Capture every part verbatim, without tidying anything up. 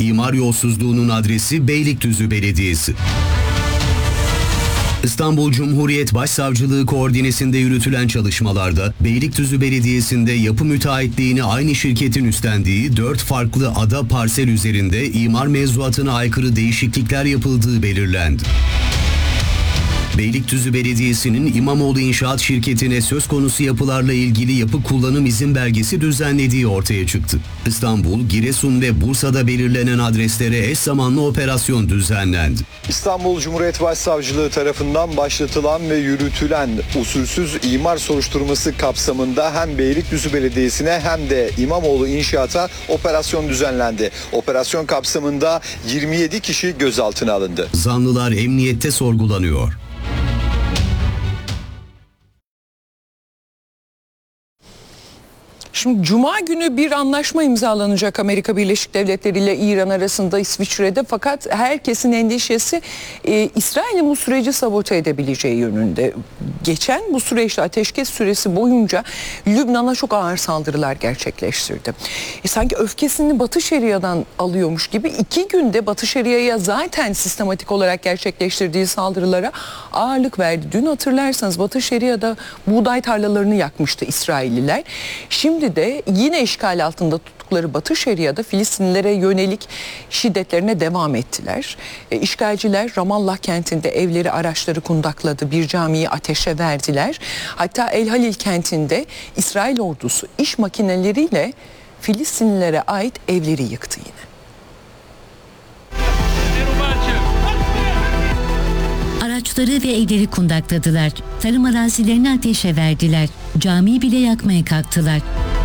İmar yolsuzluğunun adresi Beylikdüzü Belediyesi. İstanbul Cumhuriyet Başsavcılığı koordinesinde yürütülen çalışmalarda Beylikdüzü Belediyesi'nde yapı müteahhitliğini aynı şirketin üstlendiği dört farklı ada parsel üzerinde imar mevzuatına aykırı değişiklikler yapıldığı belirlendi. Beylikdüzü Belediyesi'nin İmamoğlu İnşaat Şirketi'ne söz konusu yapılarla ilgili yapı kullanım izin belgesi düzenlediği ortaya çıktı. İstanbul, Giresun ve Bursa'da belirlenen adreslere eş zamanlı operasyon düzenlendi. İstanbul Cumhuriyet Başsavcılığı tarafından başlatılan ve yürütülen usulsüz imar soruşturması kapsamında hem Beylikdüzü Belediyesi'ne hem de İmamoğlu İnşaat'a operasyon düzenlendi. Operasyon kapsamında yirmi yedi kişi gözaltına alındı. Zanlılar emniyette sorgulanıyor. Şimdi Cuma günü bir anlaşma imzalanacak Amerika Birleşik Devletleri ile İran arasında İsviçre'de, fakat herkesin endişesi e, İsrail'in bu süreci sabote edebileceği yönünde. Geçen bu süreçte ateşkes süresi boyunca Lübnan'a çok ağır saldırılar gerçekleştirdi. E, sanki öfkesini Batı Şeria'dan alıyormuş gibi iki günde Batı Şeria'ya zaten sistematik olarak gerçekleştirdiği saldırılara ağırlık verdi. Dün hatırlarsanız Batı Şeria'da buğday tarlalarını yakmıştı İsrailliler. Şimdi de yine işgal altında tuttukları Batı Şeria'da Filistinlilere yönelik şiddetlerine devam ettiler. E, işgalciler Ramallah kentinde evleri, araçları kundakladı, bir camiyi ateşe verdiler. Hatta El Halil kentinde İsrail ordusu iş makineleriyle Filistinlilere ait evleri yıktı yine. Araçları ve evleri kundakladılar. Tarım arazilerini ateşe verdiler. Camiyi bile yakmaya kalktılar.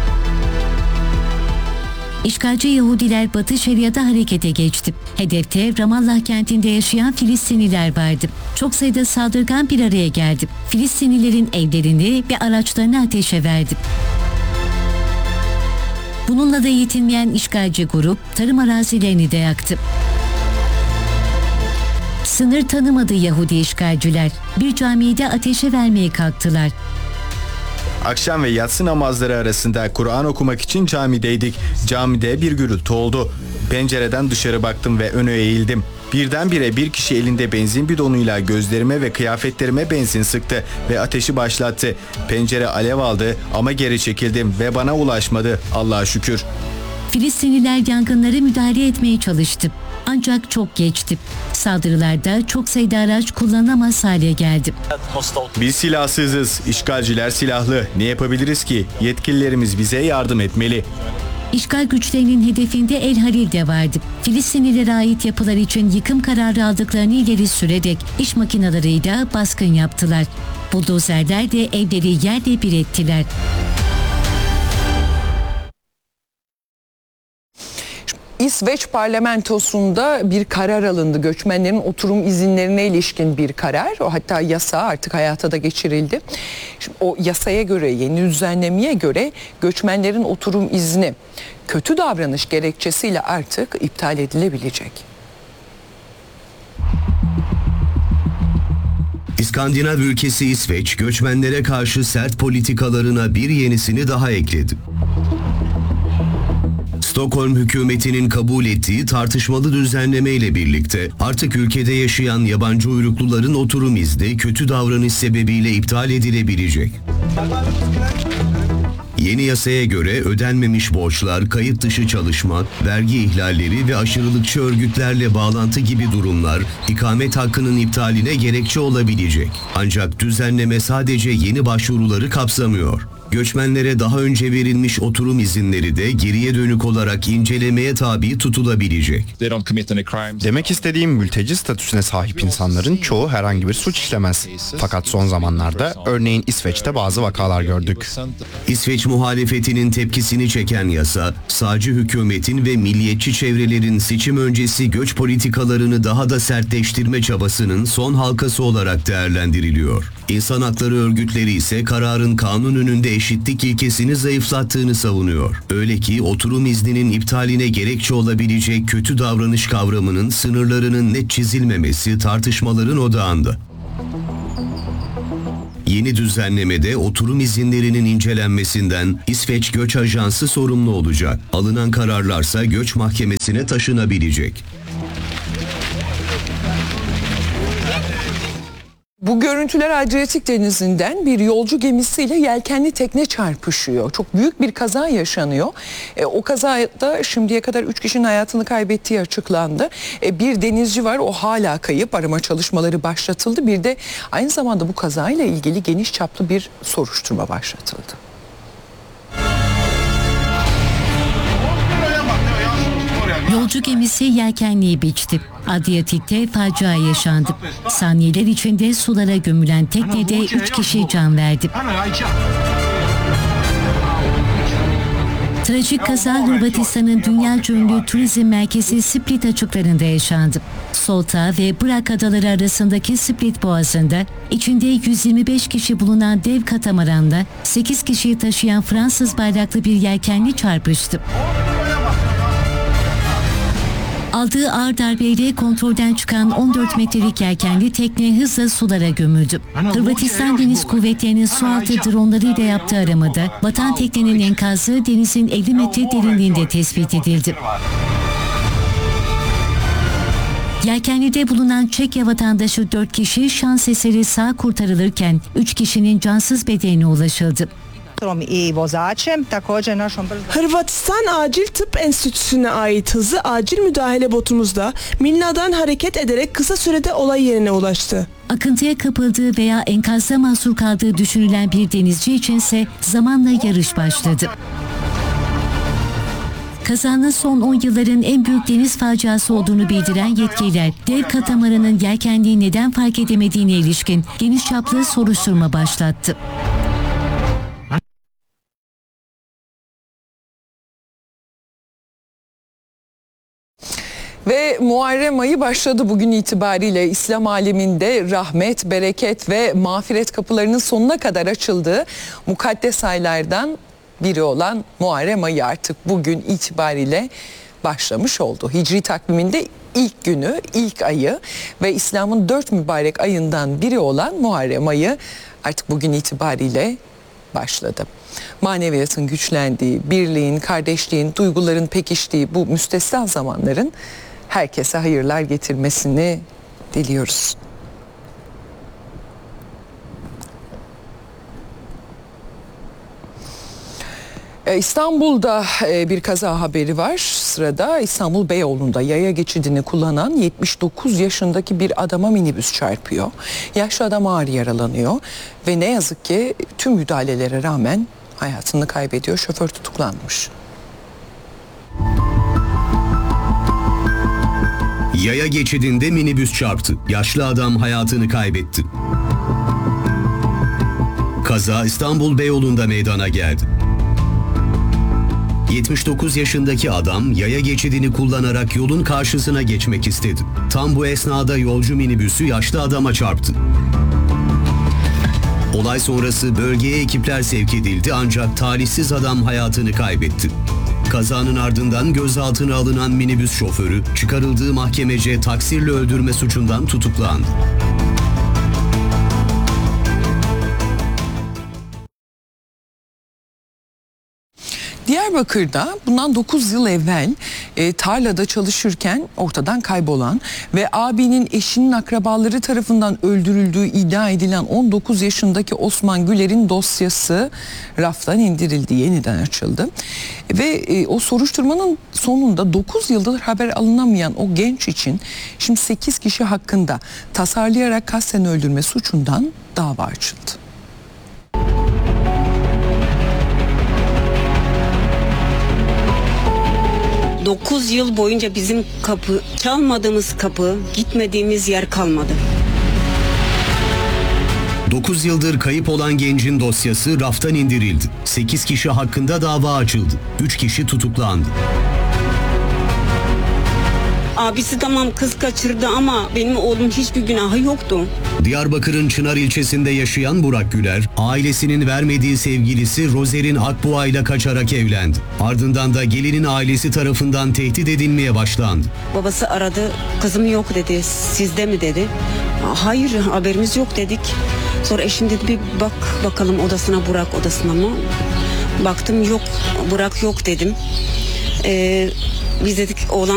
İşgalci Yahudiler Batı Şeria'da harekete geçti. Hedefte Ramallah kentinde yaşayan Filistinliler vardı. Çok sayıda saldırgan bir araya geldi. Filistinlilerin evlerini ve araçlarını ateşe verdi. Bununla da yetinmeyen işgalci grup tarım arazilerini de yaktı. Sınır tanımadı Yahudi işgalciler. Bir camiyi de ateşe vermeye kalktılar. Akşam ve yatsı namazları arasında Kur'an okumak için camideydik. Camide bir gürültü oldu. Pencereden dışarı baktım ve öne eğildim. Birdenbire bir kişi elinde benzin bidonuyla gözlerime ve kıyafetlerime benzin sıktı ve ateşi başlattı. Pencere alev aldı ama geri çekildim ve bana ulaşmadı. Allah'a şükür. Filistinliler yangınlara müdahale etmeye çalıştı. Ancak çok geçti. Saldırılarda çok sayıda araç kullanılamaz hale geldi. Biz silahsızız, işgalciler silahlı. Ne yapabiliriz ki? Yetkililerimiz bize yardım etmeli. İşgal güçlerinin hedefinde El Halil de vardı. Filistinlilere ait yapılar için yıkım kararı aldıklarını ileri sürerek iş makineleriyle baskın yaptılar. Buldozerler de evleri yerle bir ettiler. İsveç parlamentosunda bir karar alındı. Göçmenlerin oturum izinlerine ilişkin bir karar. O hatta yasa artık hayata da geçirildi. Şimdi o yasaya göre, yeni düzenlemeye göre göçmenlerin oturum izni kötü davranış gerekçesiyle artık iptal edilebilecek. İskandinav ülkesi İsveç, göçmenlere karşı sert politikalarına bir yenisini daha ekledi. Stockholm hükümetinin kabul ettiği tartışmalı düzenleme ile birlikte artık ülkede yaşayan yabancı uyrukluların oturum izni kötü davranış sebebiyle iptal edilebilecek. Yeni yasaya göre ödenmemiş borçlar, kayıt dışı çalışma, vergi ihlalleri ve aşırılıkçı örgütlerle bağlantı gibi durumlar ikamet hakkının iptaline gerekçe olabilecek. Ancak düzenleme sadece yeni başvuruları kapsamıyor. Göçmenlere daha önce verilmiş oturum izinleri de geriye dönük olarak incelemeye tabi tutulabilecek. Demek istediğim, mülteci statüsüne sahip insanların çoğu herhangi bir suç işlemez. Fakat son zamanlarda örneğin İsveç'te bazı vakalar gördük. İsveç muhalefetinin tepkisini çeken yasa, sağcı hükümetin ve milliyetçi çevrelerin seçim öncesi göç politikalarını daha da sertleştirme çabasının son halkası olarak değerlendiriliyor. İnsan hakları örgütleri ise kararın kanun önünde eşitlik ilkesini zayıflattığını savunuyor. Öyle ki oturum izninin iptaline gerekçe olabilecek kötü davranış kavramının sınırlarının net çizilmemesi tartışmaların odağında. Yeni düzenlemede oturum izinlerinin incelenmesinden İsveç Göç Ajansı sorumlu olacak. Alınan kararlarsa göç mahkemesine taşınabilecek. Bu görüntüler Adriyatik Denizi'nden bir yolcu gemisiyle yelkenli tekne çarpışıyor. Çok büyük bir kaza yaşanıyor. E, o kazada şimdiye kadar üç kişinin hayatını kaybettiği açıklandı. E, bir denizci var, o hala kayıp. Arama çalışmaları başlatıldı. Bir de aynı zamanda bu kazayla ilgili geniş çaplı bir soruşturma başlatıldı. Yolcu gemisi yelkenliği biçti. Adriyatik'te facia yaşandı. Saniyeler içinde sulara gömülen teknede üç kişi can verdi. Trajik kaza Hırvatistan'ın dünyaca ünlü turizm merkezi Split açıklarında yaşandı. Solta ve Brak adaları arasındaki Split Boğazı'nda içinde yüz yirmi beş kişi bulunan dev katamaranla sekiz kişiyi taşıyan Fransız bayraklı bir yelkenli çarpıştı. Aldığı ağır darbeyle kontrolden çıkan on dört metrelik yelkenli tekne hızla sulara gömüldü. Hırvatistan Deniz Kuvvetleri'nin sualtı dronlarıyla yaptığı aramada batan teknenin enkazı denizin elli metre derinliğinde tespit edildi. Yelkenlide bulunan Çekya vatandaşı dört kişi şans eseri sağ kurtarılırken üç kişinin cansız bedenine ulaşıldı. Hırvatistan Acil Tıp Enstitüsü'ne ait hızlı acil müdahale botumuzda Milna'dan hareket ederek kısa sürede olay yerine ulaştı. Akıntıya kapıldığı veya enkazda mahsur kaldığı düşünülen bir denizci içinse zamanla yarış başladı. Kazanın son on yılların en büyük deniz faciası olduğunu bildiren yetkililer, dev katamaranın yelkenliği neden fark edemediğine ilişkin geniş çaplı soruşturma başlattı. Ve Muharrem ayı başladı bugün itibariyle. İslam aleminde rahmet, bereket ve mağfiret kapılarının sonuna kadar açıldığı mukaddes aylardan biri olan Muharrem ayı artık bugün itibariyle başlamış oldu. Hicri takviminde ilk günü, ilk ayı ve İslam'ın dört mübarek ayından biri olan Muharrem ayı artık bugün itibariyle başladı. Maneviyatın güçlendiği, birliğin, kardeşliğin, duyguların pekiştiği bu müstesna zamanların herkese hayırlar getirmesini diliyoruz. İstanbul'da bir kaza haberi var. Sırada İstanbul Beyoğlu'nda yaya geçidini kullanan yetmiş dokuz yaşındaki bir adama minibüs çarpıyor. Yaşlı adam ağır yaralanıyor ve ne yazık ki tüm müdahalelere rağmen hayatını kaybediyor. Şoför tutuklanmış. Yaya geçidinde minibüs çarptı. Yaşlı adam hayatını kaybetti. Kaza İstanbul Beyoğlu'nda meydana geldi. yetmiş dokuz yaşındaki adam yaya geçidini kullanarak yolun karşısına geçmek istedi. Tam bu esnada yolcu minibüsü yaşlı adama çarptı. Olay sonrası bölgeye ekipler sevk edildi ancak talihsiz adam hayatını kaybetti. Kazanın ardından gözaltına alınan minibüs şoförü çıkarıldığı mahkemece taksirle öldürme suçundan tutuklandı. Diyarbakır'da bundan dokuz yıl evvel e, tarlada çalışırken ortadan kaybolan ve abinin eşinin akrabaları tarafından öldürüldüğü iddia edilen on dokuz yaşındaki Osman Güler'in dosyası raftan indirildi, yeniden açıldı. Ve e, o soruşturmanın sonunda dokuz yıldır haber alınamayan o genç için şimdi sekiz kişi hakkında tasarlayarak kasten öldürme suçundan dava açıldı. dokuz yıl boyunca bizim kapı, çalmadığımız kapı, gitmediğimiz yer kalmadı. dokuz yıldır kayıp olan gencin dosyası raftan indirildi. sekiz kişi hakkında dava açıldı. üç kişi tutuklandı. Abisi tamam kız kaçırdı ama benim oğlum hiçbir günahı yoktu. Diyarbakır'ın Çınar ilçesinde yaşayan Burak Güler, ailesinin vermediği sevgilisi Rozer'in Akboğa ile kaçarak evlendi. Ardından da gelinin ailesi tarafından tehdit edilmeye başlandı. Babası aradı, kızım yok dedi, sizde mi dedi. Hayır, haberimiz yok dedik. Sonra eşim dedi bir bak bakalım odasına, Burak odasına mı? Baktım yok, Burak yok dedim. Ee, biz dedik oğlan